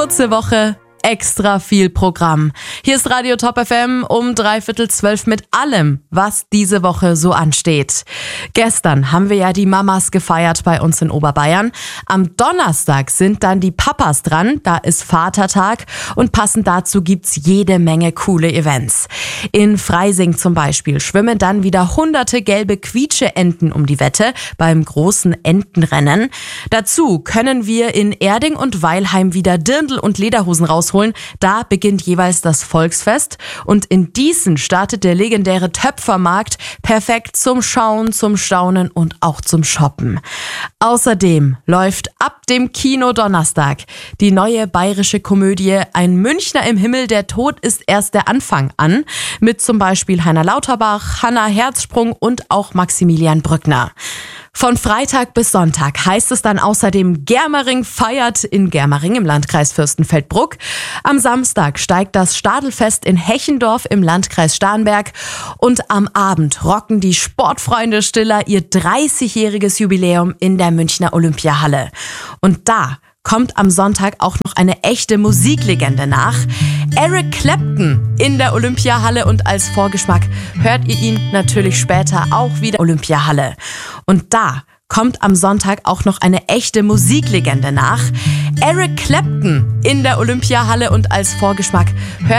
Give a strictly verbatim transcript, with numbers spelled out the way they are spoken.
Kurze Woche, extra viel Programm. Hier ist Radio Top F M um dreiviertel zwölf mit allem, was diese Woche so ansteht. Gestern haben wir ja die Mamas gefeiert bei uns in Oberbayern. Am Donnerstag sind dann die Papas dran, da ist Vatertag und passend dazu gibt's jede Menge coole Events. In Freising zum Beispiel schwimmen dann wieder hunderte gelbe Quietscheenten um die Wette beim großen Entenrennen. Dazu können wir in Erding und Weilheim wieder Dirndl und Lederhosen rausholen. Da beginnt jeweils das Volksfest und in Dießen startet der legendäre Töpfermarkt, perfekt zum Schauen, zum Staunen und auch zum Shoppen. Außerdem läuft ab dem Kino Donnerstag die neue bayerische Komödie Ein Münchner im Himmel, der Tod ist erst der Anfang an, mit zum Beispiel Heiner Lauterbach, Hannah Herzsprung und auch Maximilian Brückner. Von Freitag bis Sonntag heißt es dann außerdem Germering feiert in Germering im Landkreis Fürstenfeldbruck. Am Samstag steigt das Stadelfest in Hechendorf im Landkreis Starnberg und am Abend rocken die Sportfreunde Stiller ihr dreißigjähriges Jubiläum in der Münchner Olympiahalle. Und da kommt am Sonntag auch noch eine echte Musiklegende nach. Eric Clapton in der Olympiahalle und als Vorgeschmack hört ihr ihn natürlich später auch wieder Olympiahalle. Und da kommt am Sonntag auch noch eine echte Musiklegende nach. Eric Clapton in der Olympiahalle und als Vorgeschmack hört